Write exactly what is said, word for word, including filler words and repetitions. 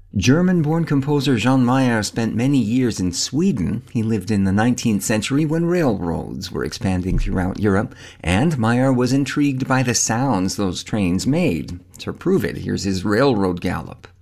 German-born composer Jean Meyer spent many years in Sweden. He lived in the nineteenth century when railroads were expanding throughout Europe, and Meyer was intrigued by the sounds those trains made. To prove it, here's his railroad gallop.